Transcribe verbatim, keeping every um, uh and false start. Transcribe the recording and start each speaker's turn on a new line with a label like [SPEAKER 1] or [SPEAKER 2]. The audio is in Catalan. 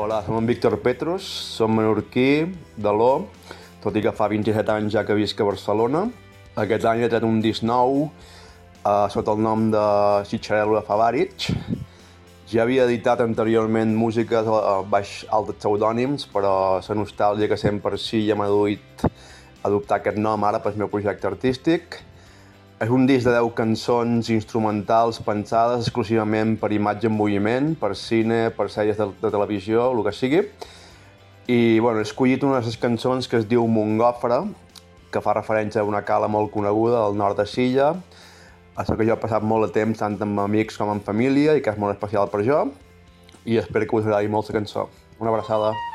[SPEAKER 1] Hola, som en Víctor Petrus, som menorquí, d'Aló, tot i que fa vint-i-set anys ja que visc a Barcelona. Aquest any he tret un disc nou eh, sota el nom de Xitxarel·lo de Favaric. Ja havia editat anteriorment músiques a baix altres pseudònims, però la nostàlgia que sent per si ja m'ha duit a adoptar aquest nom ara pel meu projecte artístic. És un disc de deu cançons instrumentals pensades exclusivament per imatge en moviment, per cine, per sèries de, de televisió, el que sigui. I bueno, he escollit una de les cançons que es diu Mongòfora, que fa referència a una cala molt coneguda al nord de Silla, a la que jo he passat molt de temps tant amb amics com amb família i que és molt especial per jo. I espero que us agradi molt la cançó. Una abraçada.